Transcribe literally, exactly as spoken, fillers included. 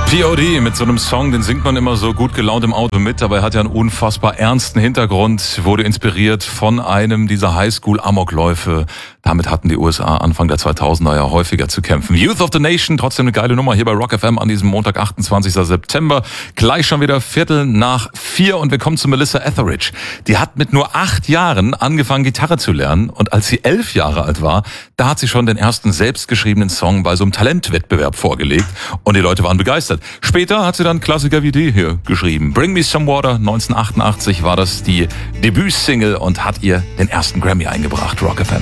P O D mit so einem Song, den singt man immer so gut gelaunt im Auto mit, aber er hat ja einen unfassbar ernsten Hintergrund, wurde inspiriert von einem dieser Highschool-Amokläufe. Damit hatten die U S A Anfang der zweitausender ja häufiger zu kämpfen. Youth of the Nation, trotzdem eine geile Nummer hier bei Rock F M an diesem Montag, achtundzwanzigsten September. Gleich schon wieder Viertel nach vier und wir kommen zu Melissa Etheridge. Die hat mit nur acht Jahren angefangen, Gitarre zu lernen und als sie elf Jahre alt war, da hat sie schon den ersten selbstgeschriebenen Song bei so einem Talentwettbewerb vorgelegt und die Leute waren begeistert. Später hat sie dann Klassiker wie die hier geschrieben. Bring Me Some Water, neunzehnhundertachtundachtzig war das die Debütsingle und hat ihr den ersten Grammy eingebracht. Rock F M.